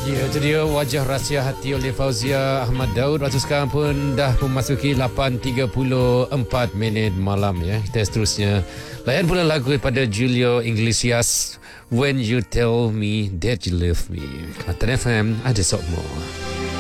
Ya, itu dia Wajah Rahsia Hati oleh Fauzia Ahmad Daud. Waktu sekarang pun dah memasuki 8.34 malam ya. Kita seterusnya layan pula lagu daripada Julio Iglesias, When You Tell Me That You Love Me. Kelantan FM, ada sok more.